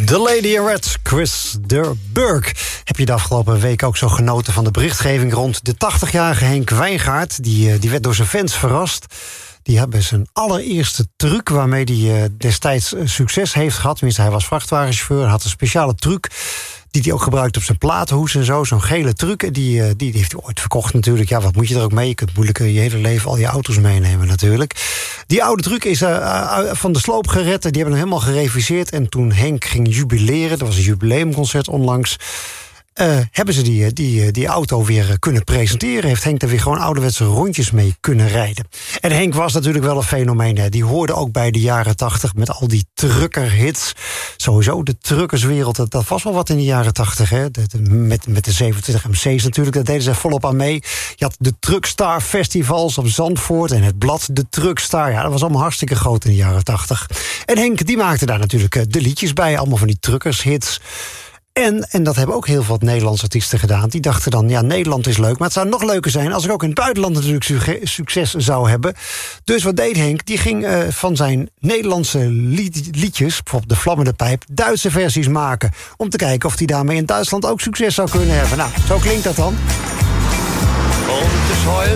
The Lady in Red, Chris de Burgh. Heb je de afgelopen week ook zo genoten van de berichtgeving rond de 80-jarige Henk Wijngaard? Die werd door zijn fans verrast. Die hebben zijn allereerste truc waarmee hij destijds succes heeft gehad. Tenminste, hij was vrachtwagenchauffeur, had een speciale truc die hij ook gebruikt op zijn platenhoes en zo. Zo'n gele truc, die heeft hij ooit verkocht natuurlijk. Ja, wat moet je er ook mee? Je kunt moeilijk je hele leven al je auto's meenemen natuurlijk. Die oude truc is van de sloop gered. Die hebben hem helemaal gereviseerd. En toen Henk ging jubileren, dat was een jubileumconcert onlangs, hebben ze die auto weer kunnen presenteren. Heeft Henk er weer gewoon ouderwetse rondjes mee kunnen rijden. En Henk was natuurlijk wel een fenomeen. Hè. Die hoorde ook bij de jaren 80 met al die truckerhits. Sowieso de truckerswereld, dat was wel wat in de jaren 80. Hè. Met de 27 MC's natuurlijk, daar deden ze volop aan mee. Je had de Truckstar Festivals op Zandvoort en het blad De Truckstar. Ja, dat was allemaal hartstikke groot in de jaren 80. En Henk, die maakte daar natuurlijk de liedjes bij. Allemaal van die truckershits. En dat hebben ook heel veel Nederlandse artiesten gedaan. Die dachten dan, ja, Nederland is leuk, maar het zou nog leuker zijn als ik ook in het buitenland natuurlijk succes zou hebben. Dus wat deed Henk? Die ging van zijn Nederlandse liedjes, bijvoorbeeld De Vlammende Pijp, Duitse versies maken. Om te kijken of hij daarmee in Duitsland ook succes zou kunnen hebben. Nou, zo klinkt dat dan. Und es heult